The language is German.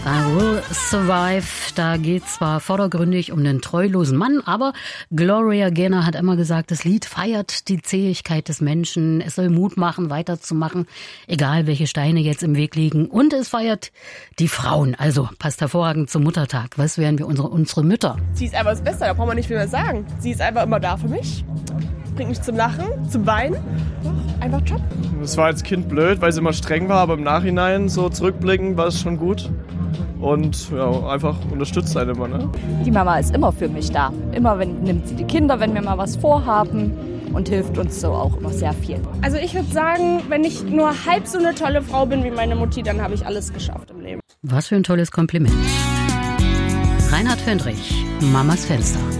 I Will Survive. Da geht zwar vordergründig um einen treulosen Mann, aber Gloria Gaynor hat immer gesagt, das Lied feiert die Zähigkeit des Menschen. Es soll Mut machen, weiterzumachen, egal welche Steine jetzt im Weg liegen. Und es feiert die Frauen. Also passt hervorragend zum Muttertag. Was wären wir unsere Mütter? Sie ist einfach das Beste, da braucht man nicht viel mehr sagen. Sie ist einfach immer da für mich. Bringt mich zum Lachen, zum Weinen. Einfach top. Das war als Kind blöd, weil sie immer streng war, aber im Nachhinein, so zurückblickend, war es schon gut. Und ja, einfach unterstützt einen immer, ne? Die Mama ist immer für mich da. Immer nimmt sie die Kinder, wenn wir mal was vorhaben und hilft uns so auch immer sehr viel. Also ich würde sagen, wenn ich nur halb so eine tolle Frau bin wie meine Mutti, dann habe ich alles geschafft im Leben. Was für ein tolles Kompliment. Reinhard Fendrich, Mamas Fenster.